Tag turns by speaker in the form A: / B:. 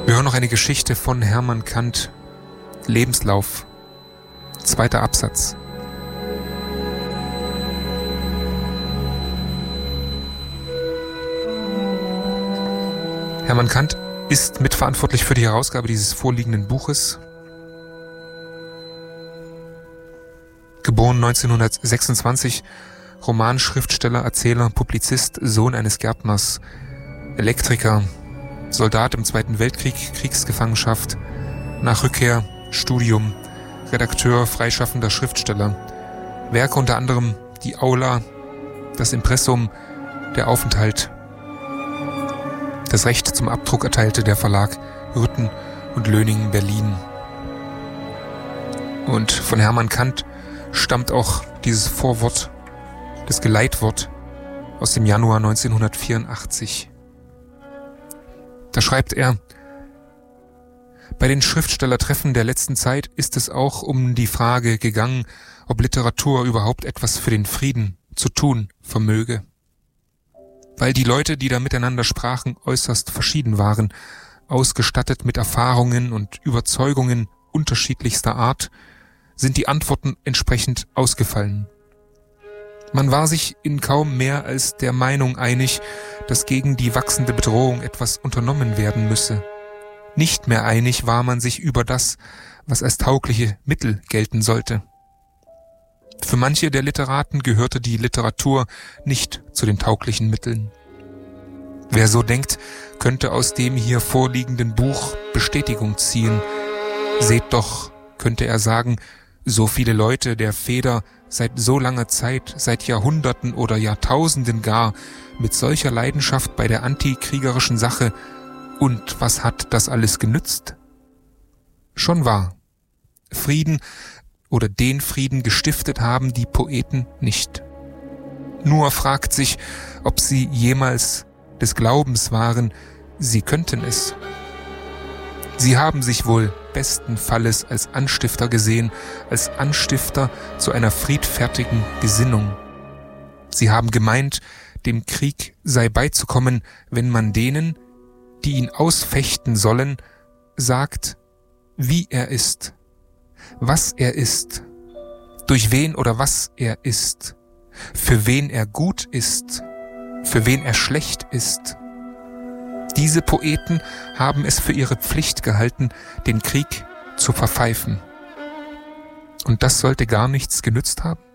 A: Wir hören noch eine Geschichte von Hermann Kant, Lebenslauf, 2. Absatz. Hermann Kant ist mitverantwortlich für die Herausgabe dieses vorliegenden Buches. Geboren 1926, Romanschriftsteller, Erzähler, Publizist, Sohn eines Gärtners, Elektriker, Soldat im Zweiten Weltkrieg, Kriegsgefangenschaft, nach Rückkehr, Studium, Redakteur, freischaffender Schriftsteller. Werke unter anderem Die Aula, das Impressum, der Aufenthalt. Das Recht zum Abdruck erteilte der Verlag Rütten und Löning, Berlin. Und von Hermann Kant stammt auch dieses Vorwort, das Geleitwort aus dem Januar 1984. Da schreibt er: Bei den Schriftstellertreffen der letzten Zeit ist es auch um die Frage gegangen, ob Literatur überhaupt etwas für den Frieden zu tun vermöge. Weil die Leute, die da miteinander sprachen, äußerst verschieden waren, ausgestattet mit Erfahrungen und Überzeugungen unterschiedlichster Art, sind die Antworten entsprechend ausgefallen. Man war sich in kaum mehr als der Meinung einig, dass gegen die wachsende Bedrohung etwas unternommen werden müsse. Nicht mehr einig war man sich über das, was als taugliche Mittel gelten sollte. Für manche der Literaten gehörte die Literatur nicht zu den tauglichen Mitteln. Wer so denkt, könnte aus dem hier vorliegenden Buch Bestätigung ziehen. Seht doch, könnte er sagen, so viele Leute der Feder seit so langer Zeit, seit Jahrhunderten oder Jahrtausenden gar, mit solcher Leidenschaft bei der antikriegerischen Sache. Und was hat das alles genützt? Schon wahr. Frieden oder den Frieden gestiftet haben die Poeten nicht. Nur fragt sich, ob sie jemals des Glaubens waren, sie könnten es. Sie haben sich wohl besten Falles als Anstifter gesehen, als Anstifter zu einer friedfertigen Gesinnung. Sie haben gemeint, dem Krieg sei beizukommen, wenn man denen, die ihn ausfechten sollen, sagt, wie er ist, was er ist, durch wen oder was er ist, für wen er gut ist, für wen er schlecht ist. Diese Poeten haben es für ihre Pflicht gehalten, den Krieg zu verpfeifen. Und das sollte gar nichts genützt haben?